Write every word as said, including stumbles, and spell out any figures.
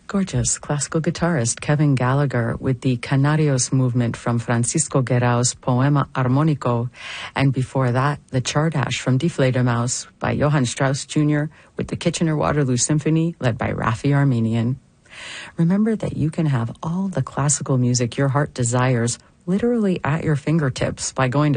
Gorgeous classical guitarist Kevin Gallagher with the Canarios movement from Francisco Guerao's Poema Armónico, and before that, the Chardash from Die Fledermaus by Johann Strauss Junior with the Kitchener-Waterloo Symphony led by Raffi Armenian. Remember that you can have all the classical music your heart desires literally at your fingertips by going to